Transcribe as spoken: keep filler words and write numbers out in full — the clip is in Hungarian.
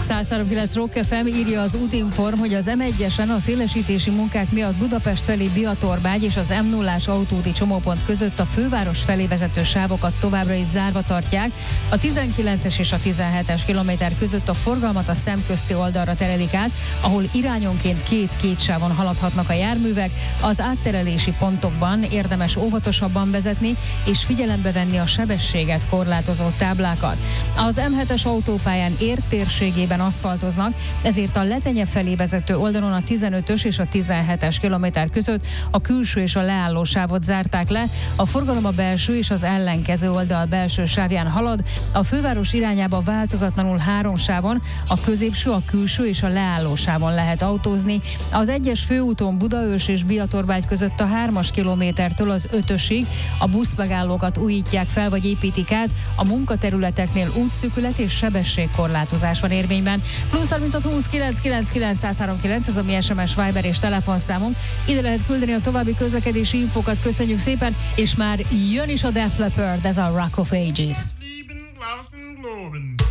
száz három kilenc Rock ef em, írja az Útinform, hogy az em egyesen a szélesítési munkák miatt Budapest felé Biatorbágy és az em nullás autóúti csomópont között a főváros felé vezető sávokat továbbra is zárva tartják. A tizenkilences és a tizenhetes kilométer között a forgalmat a szemközti oldalra terelik át, ahol irányonként két-két sávon haladhatnak a járművek. Az átterelési pontokban érdemes óvatosabban vezetni és figyelembe venni a sebességet korlátozó táblákat. Az em hetes autópályán Érd térségében aszfaltoznak, ezért a Letenye felé vezető oldalon a tizenötös és a tizenhetes kilométer között a külső és a leálló sávot zárták le. A forgalom a belső és az ellenkező oldal belső sávján halad, a főváros irányába változatlanul három sávon, a középső, a külső és a leálló sávon lehet autózni. Az egyes főúton Budaörs és Biatorbágy között a hármas kilométertől az ötösig a buszmegállókat újítják fel vagy építik át, a munkaterületeknél útszűkület és sebességkorlátozás van érvényben. Plusz harminchat húsz kilenc kilenc kilenc száz három kilenc, ez a mi es em es, Viber és telefonszámunk. Ide lehet küldeni a további közlekedési infokat, köszönjük szépen, és már jön is a Def Leppard, ez a Rock of Ages.